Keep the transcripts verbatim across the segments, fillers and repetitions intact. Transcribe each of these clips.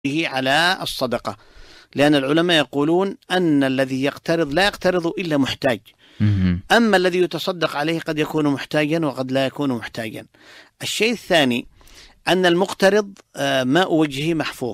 على الصدقة، لأن العلماء يقولون أن الذي يقترض لا يقترض إلا محتاج، أما الذي يتصدق عليه قد يكون محتاجا وقد لا يكون محتاجا. الشيء الثاني أن المقترض ماء وجهه محفوظ،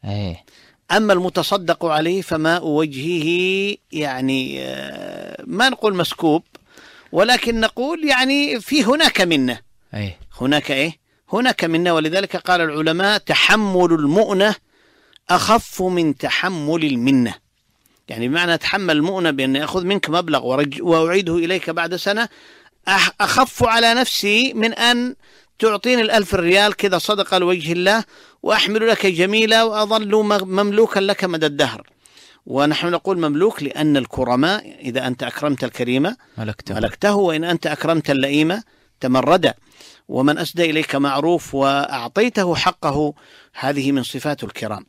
أما المتصدق عليه فماء وجهه يعني ما نقول مسكوب، ولكن نقول يعني في هناك منه، هناك إيه هناك منه. ولذلك قال العلماء تحمل المؤنة أخف من تحمل المنة، يعني بمعنى تحمل المؤنة بأن أخذ منك مبلغ وأعيده إليك بعد سنة أخف على نفسي من أن تعطيني الألف ريال كذا صدقة لوجه الله وأحمل لك جميلة وأظل مملوكا لك مدى الدهر. ونحن نقول مملوك لأن الكرماء إذا أنت أكرمت الكريمة ملكته, ملكته وإن أنت أكرمت اللئيمة تمرد، ومن أسدى إليك معروف وأعطيته حقه، هذه من صفات الكرام.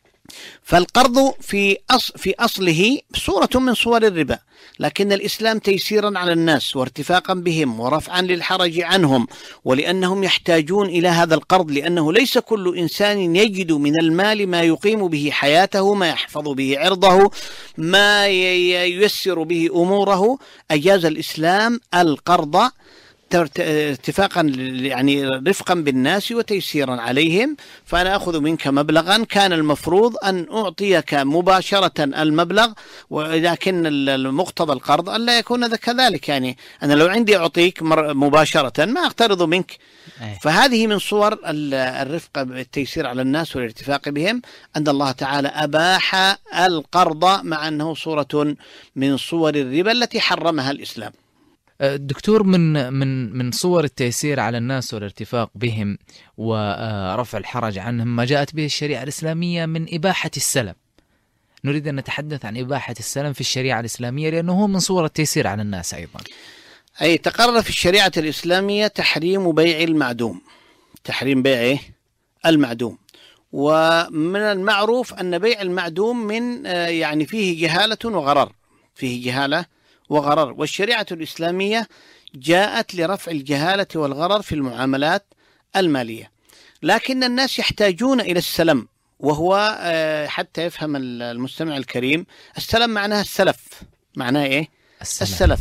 فالقرض في أصل في أصله صورة من صور الربا، لكن الإسلام تيسيرا على الناس وارتفاقا بهم ورفعا للحرج عنهم، ولأنهم يحتاجون إلى هذا القرض، لأنه ليس كل إنسان يجد من المال ما يقيم به حياته، ما يحفظ به عرضه، ما ييسر به أموره. أجاز الإسلام القرض اتفاقا يعني رفقا بالناس وتيسيرا عليهم. فأنا أخذ منك مبلغا كان المفروض أن أعطيك مباشرة المبلغ، ولكن المقتضى القرض أن لا يكون كذلك، يعني أنا لو عندي أعطيك مباشرة ما أقترض منك. فهذه من صور الرفق بالتيسير على الناس والارتفاق بهم، أن الله تعالى أباح القرض مع أنه صورة من صور الربا التي حرمها الإسلام. دكتور، من من من صور التيسير على الناس والارتفاق بهم ورفع الحرج عنهم ما جاءت به الشريعة الإسلامية من إباحة السلم. نريد أن نتحدث عن إباحة السلم في الشريعة الإسلامية، لأنه هو من صور التيسير على الناس أيضا. أي تقرر في الشريعة الإسلامية تحريم بيع المعدوم، تحريم بيع المعدوم. ومن المعروف أن بيع المعدوم من يعني فيه جهالة وغرر، فيه جهالة وغرر، والشريعة الإسلامية جاءت لرفع الجهالة والغرر في المعاملات المالية. لكن الناس يحتاجون إلى السلم، وهو حتى يفهم المستمع الكريم السلم معناه السلف، معناه إيه؟ السلف, السلف.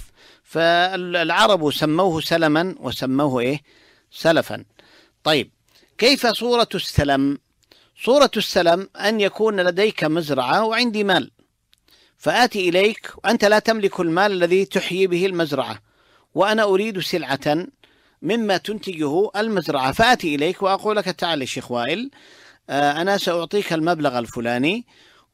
فالعرب سموه سلما وسموه إيه؟ سلفا. طيب، كيف صورة السلم؟ صورة السلم أن يكون لديك مزرعة وعندي مال، فآتي إليك وأنت لا تملك المال الذي تحيي به المزرعة، وأنا أريد سلعة مما تنتجه المزرعة، فآتي إليك وأقول لك تعال شيخ وائل، أنا سأعطيك المبلغ الفلاني،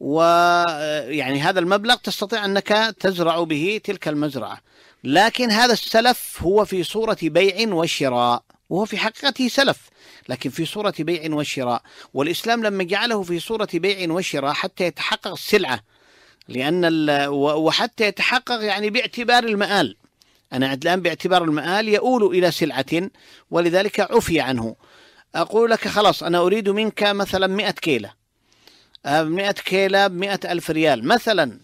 ويعني هذا المبلغ تستطيع أنك تزرع به تلك المزرعة. لكن هذا السلف هو في صورة بيع وشراء، وهو في حقيقته سلف لكن في صورة بيع وشراء. والإسلام لما جعله في صورة بيع وشراء حتى يتحقق السلعة، لأن وحتى يتحقق يعني باعتبار المآل، أنا الآن باعتبار المآل يؤول إلى سلعة، ولذلك عفي عنه. أقول لك خلاص أنا أريد منك مثلا مئة كيلة، مئة كيلة بمئة ألف ريال مثلا،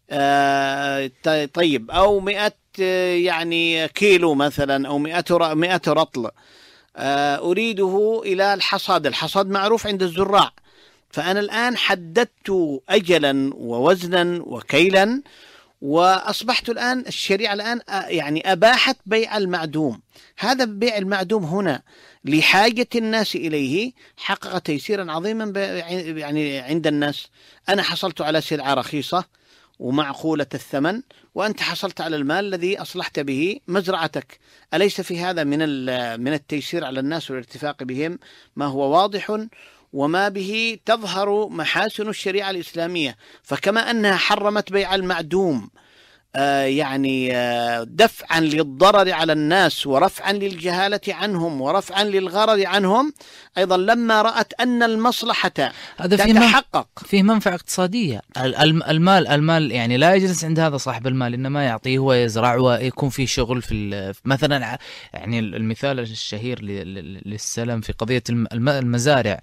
طيب، أو مئة يعني كيلو مثلا، أو مئة مئة رطل، أريده إلى الحصاد. الحصاد معروف عند الزراع، فأنا الآن حددت أجلا ووزنا وكيلا، وأصبحت الآن الشريعة الآن يعني أباحت بيع المعدوم. هذا بيع المعدوم هنا لحاجة الناس إليه حقق تيسيرا عظيما يعني عند الناس. أنا حصلت على سلعة رخيصة ومعقولة الثمن، وأنت حصلت على المال الذي أصلحت به مزرعتك. أليس في هذا من من التيسير على الناس والارتفاق بهم ما هو واضح وما به تظهر محاسن الشريعة الإسلامية؟ فكما أنها حرمت بيع المعدوم آه يعني آه دفعا للضرر على الناس ورفعا للجهالة عنهم ورفعا للغرر عنهم، أيضا لما رأت أن المصلحة هذا تتحقق فيه منفعة اقتصادية. المال المال يعني لا يجلس عند هذا صاحب المال، إنما يعطيه ويزرع ويكون فيه شغل في مثلا. يعني المثال الشهير للسلم في قضية المزارع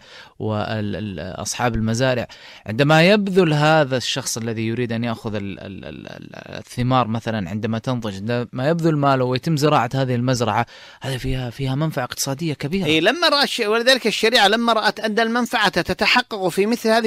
وأصحاب المزارع، عندما يبذل هذا الشخص الذي يريد أن يأخذ الثمار مثلا عندما تنضج، ما يبذل ماله ويتم زراعة هذه المزرعة، هذا فيها فيها منفعة اقتصادية كبيرة. إيه لما رأى ولذلك الشريعة لما رأت أن المنفعة تتحقق في مثل هذه